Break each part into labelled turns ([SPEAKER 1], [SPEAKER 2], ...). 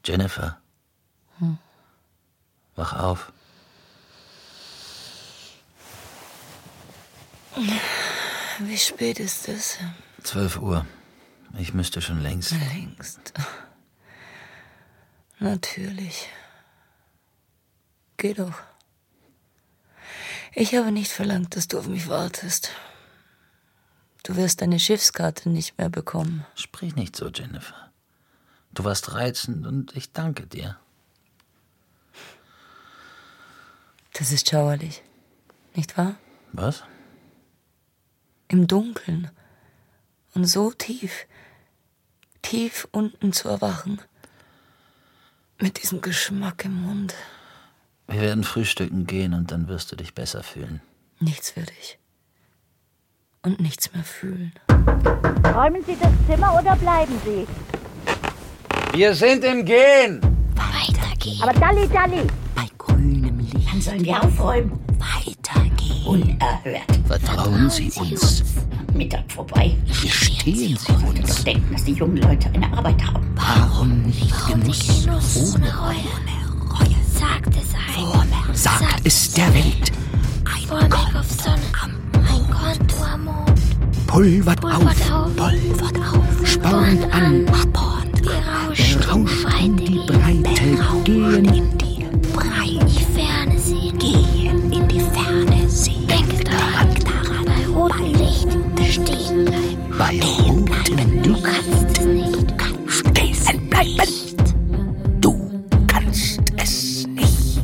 [SPEAKER 1] Jennifer. Wach auf.
[SPEAKER 2] Wie spät ist es?
[SPEAKER 1] 12 Uhr. Ich müsste schon längst.
[SPEAKER 2] Längst. Natürlich. Geh doch. Ich habe nicht verlangt, dass du auf mich wartest. Du wirst deine Schiffskarte nicht mehr bekommen.
[SPEAKER 1] Sprich nicht so, Jennifer. Du warst reizend und ich danke dir.
[SPEAKER 2] Das ist schauerlich, nicht wahr?
[SPEAKER 1] Was?
[SPEAKER 2] Im Dunkeln und so tief unten zu erwachen. Mit diesem Geschmack im Mund.
[SPEAKER 1] Wir werden frühstücken gehen und dann wirst du dich besser fühlen.
[SPEAKER 2] Nichts würde ich. Und nichts mehr fühlen.
[SPEAKER 3] Räumen Sie das Zimmer oder bleiben Sie?
[SPEAKER 1] Wir sind im Gehen!
[SPEAKER 4] Weitergehen.
[SPEAKER 3] Aber Dalli!
[SPEAKER 4] Bei grünem Licht.
[SPEAKER 3] Dann sollen wir aufräumen.
[SPEAKER 4] Weitergehen.
[SPEAKER 3] Unerhört.
[SPEAKER 4] Vertrauen Sie uns.
[SPEAKER 3] Mittag vorbei.
[SPEAKER 4] Gestehen Sie uns.
[SPEAKER 3] Denken, dass die jungen Leute eine Arbeit haben.
[SPEAKER 4] Warum nicht Genuss ohne Reue?
[SPEAKER 5] Sagt es ein.
[SPEAKER 4] Sagt es der Welt.
[SPEAKER 5] Vorweg auf Sonne. Ein Konto am Mond.
[SPEAKER 4] Pulvert auf. Spornt an.
[SPEAKER 5] Wir
[SPEAKER 4] Rauscht in die Breite. Gehen
[SPEAKER 5] in die Ferne sehen.
[SPEAKER 4] Gehen in die Ferne sehen.
[SPEAKER 5] Denke daran. Bei rotem Licht stehen bleiben.
[SPEAKER 4] Bei rotem
[SPEAKER 5] Du kannst es nicht.
[SPEAKER 4] stehen bleiben. Du kannst es nicht.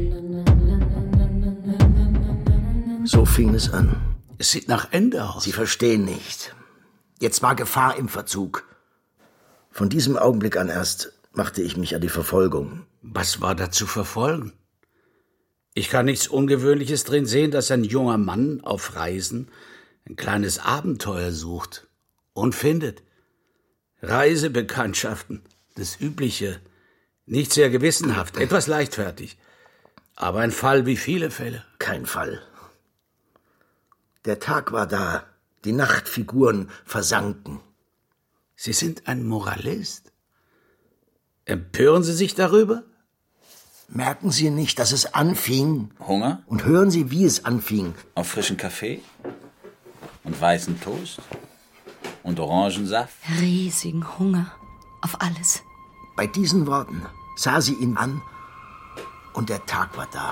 [SPEAKER 6] So fing es an.
[SPEAKER 7] Es sieht nach Ende aus.
[SPEAKER 6] Sie verstehen nicht. Jetzt war Gefahr im Verzug. Von diesem Augenblick an erst machte ich mich an die Verfolgung.
[SPEAKER 7] Was war da zu verfolgen? Ich kann nichts Ungewöhnliches drin sehen, dass ein junger Mann auf Reisen ein kleines Abenteuer sucht und findet. Reisebekanntschaften, das Übliche, nicht sehr gewissenhaft, etwas leichtfertig. Aber ein Fall wie viele Fälle.
[SPEAKER 6] Kein Fall. Der Tag war da, die Nachtfiguren versanken.
[SPEAKER 7] Sie sind ein Moralist. Empören Sie sich darüber?
[SPEAKER 6] Merken Sie nicht, dass es anfing?
[SPEAKER 1] Hunger?
[SPEAKER 6] Und hören Sie, wie es anfing.
[SPEAKER 1] Auf frischen Kaffee? Und weißen Toast? Und Orangensaft?
[SPEAKER 2] Riesigen Hunger auf alles.
[SPEAKER 6] Bei diesen Worten sah sie ihn an und der Tag war da.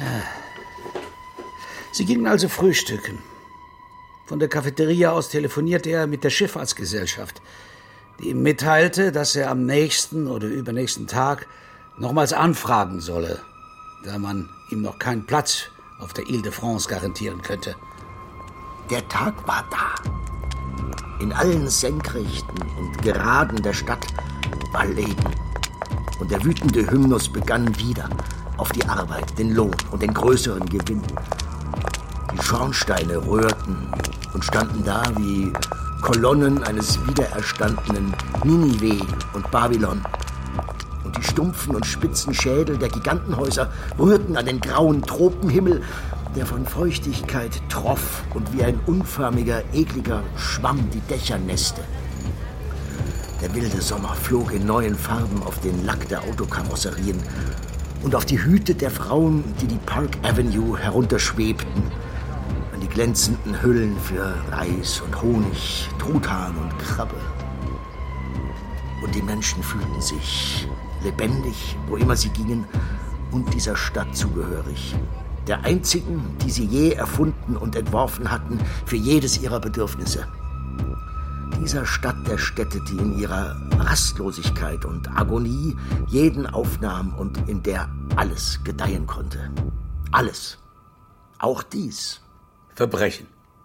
[SPEAKER 7] Sie gingen also frühstücken. Von der Cafeteria aus telefonierte er mit der Schifffahrtsgesellschaft, die ihm mitteilte, dass er am nächsten oder übernächsten Tag nochmals anfragen solle, da man ihm noch keinen Platz auf der Ile de France garantieren könnte.
[SPEAKER 6] Der Tag war da. In allen Senkrechten und Geraden der Stadt war Leben. Und der wütende Hymnus begann wieder auf die Arbeit, den Lohn und den größeren Gewinn. Die Schornsteine rührten und standen da wie Kolonnen eines wiedererstandenen Ninive und Babylon. Und die stumpfen und spitzen Schädel der Gigantenhäuser rührten an den grauen Tropenhimmel, der von Feuchtigkeit troff und wie ein unförmiger, ekliger Schwamm die Dächer nässte. Der wilde Sommer flog in neuen Farben auf den Lack der Autokarosserien und auf die Hüte der Frauen, die die Park Avenue herunterschwebten, an die glänzenden Hüllen für Reis und Honig, Truthahn und Krabbe. Und die Menschen fühlten sich lebendig, wo immer sie gingen, und dieser Stadt zugehörig. Der einzigen, die sie je erfunden und entworfen hatten, für jedes ihrer Bedürfnisse. Dieser Stadt der Städte, die in ihrer Rastlosigkeit und Agonie jeden aufnahm und in der alles gedeihen konnte. Alles. Auch dies.
[SPEAKER 7] Verbrechen.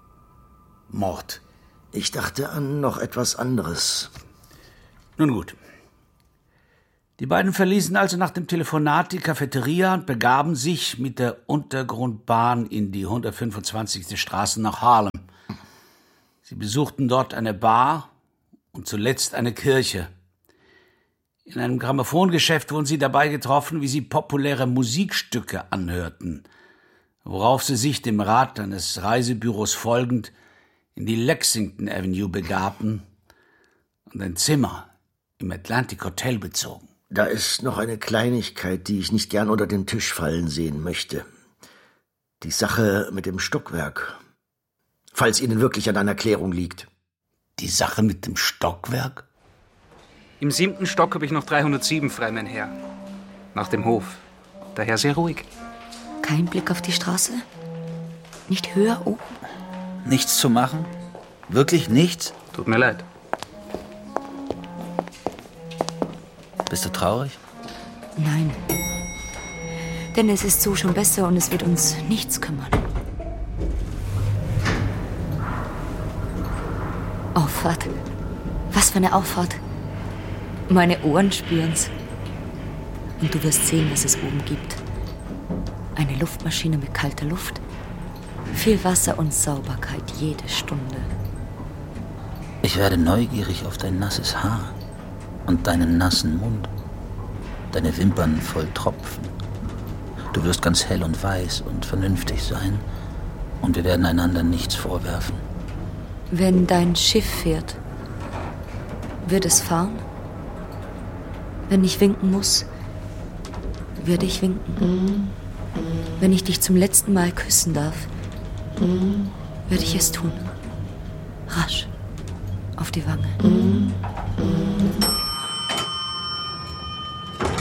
[SPEAKER 7] Mord.
[SPEAKER 6] Ich dachte an noch etwas anderes.
[SPEAKER 7] Nun gut. Die beiden verließen also nach dem Telefonat die Cafeteria und begaben sich mit der Untergrundbahn in die 125. Straße nach Harlem. Sie besuchten dort eine Bar und zuletzt eine Kirche. In einem Grammophongeschäft wurden sie dabei getroffen, wie sie populäre Musikstücke anhörten, worauf sie sich dem Rat eines Reisebüros folgend in die Lexington Avenue begaben und ein Zimmer im Atlantic Hotel bezogen.
[SPEAKER 6] Da ist noch eine Kleinigkeit, die ich nicht gern unter den Tisch fallen sehen möchte. Die Sache mit dem Stockwerk. Falls Ihnen wirklich an einer Klärung liegt.
[SPEAKER 7] Die Sache mit dem Stockwerk?
[SPEAKER 8] Im 7. Stock habe ich noch 307 frei, mein Herr. Nach dem Hof. Daher sehr ruhig.
[SPEAKER 2] Kein Blick auf die Straße? Nicht höher oben?
[SPEAKER 1] Nichts zu machen? Wirklich nichts?
[SPEAKER 8] Tut mir leid.
[SPEAKER 1] Bist du traurig?
[SPEAKER 2] Nein. Denn es ist so schon besser und es wird uns nichts kümmern. Auffahrt. Was für eine Auffahrt. Meine Ohren spüren's. Und du wirst sehen, was es oben gibt. Eine Luftmaschine mit kalter Luft. Viel Wasser und Sauberkeit jede Stunde.
[SPEAKER 1] Ich werde neugierig auf dein nasses Haar und deinen nassen Mund. Deine Wimpern voll Tropfen. Du wirst ganz hell und weiß und vernünftig sein. Und wir werden einander nichts vorwerfen.
[SPEAKER 2] Wenn dein Schiff fährt, wird es fahren? Wenn ich winken muss, werde ich winken. Wenn ich dich zum letzten Mal küssen darf, werde ich es tun. Rasch. Auf die Wange.